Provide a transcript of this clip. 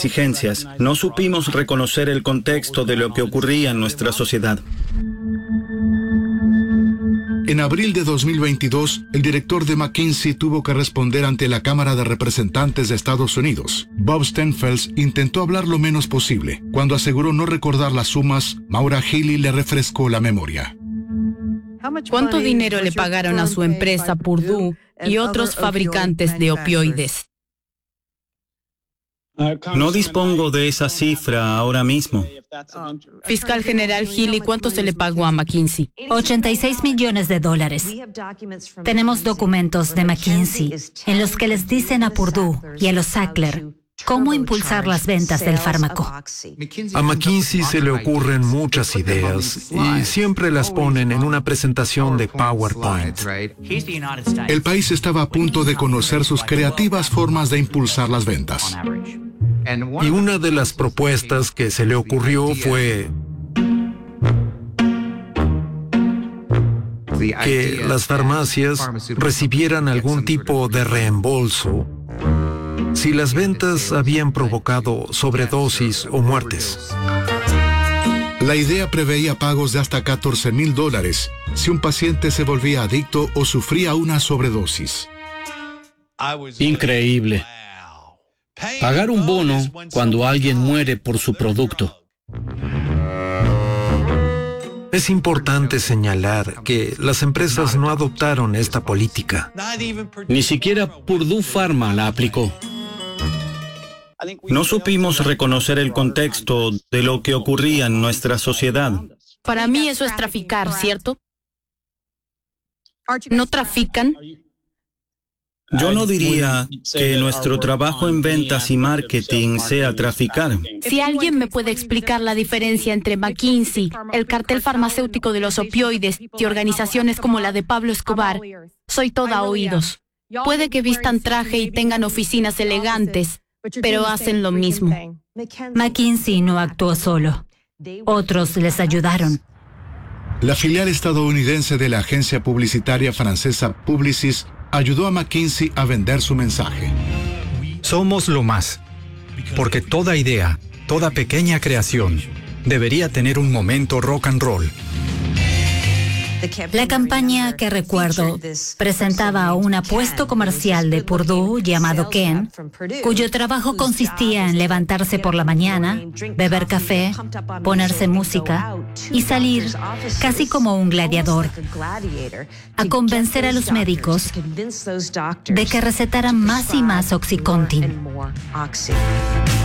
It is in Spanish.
exigencias, no supimos reconocer el contexto de lo que ocurría en nuestra sociedad. En abril de 2022, el director de McKinsey tuvo que responder ante la Cámara de Representantes de Estados Unidos. Bob Stenfels intentó hablar lo menos posible. Cuando aseguró no recordar las sumas, Maura Healey le refrescó la memoria. ¿Cuánto dinero le pagaron a su empresa Purdue y otros fabricantes de opioides? No dispongo de esa cifra ahora mismo. Fiscal General Healey, ¿cuánto se le pagó a McKinsey? $86 millones. Tenemos documentos de McKinsey en los que les dicen a Purdue y a los Sackler cómo impulsar las ventas del fármaco. A McKinsey se le ocurren muchas ideas y siempre las ponen en una presentación de PowerPoint. El país estaba a punto de conocer sus creativas formas de impulsar las ventas. Y una de las propuestas que se le ocurrió fue que las farmacias recibieran algún tipo de reembolso si las ventas habían provocado sobredosis o muertes. La idea preveía pagos de hasta $14,000 si un paciente se volvía adicto o sufría una sobredosis. Increíble. Pagar un bono cuando alguien muere por su producto. Es importante señalar que las empresas no adoptaron esta política. Ni siquiera Purdue Pharma la aplicó. No supimos reconocer el contexto de lo que ocurría en nuestra sociedad. Para mí eso es traficar, ¿cierto? ¿No trafican? Yo no diría que nuestro trabajo en ventas y marketing sea traficar. Si alguien me puede explicar la diferencia entre McKinsey, el cartel farmacéutico de los opioides y organizaciones como la de Pablo Escobar, soy toda oídos. Puede que vistan traje y tengan oficinas elegantes, pero hacen lo mismo. McKinsey no actuó solo. Otros les ayudaron. La filial estadounidense de la agencia publicitaria francesa Publicis ayudó a McKinsey a vender su mensaje. Somos lo más, porque toda idea, toda pequeña creación, debería tener un momento rock and roll. La campaña que recuerdo presentaba a un apuesto comercial de Purdue llamado Ken, cuyo trabajo consistía en levantarse por la mañana, beber café, ponerse música y salir, casi como un gladiador, a convencer a los médicos de que recetaran más y más OxyContin.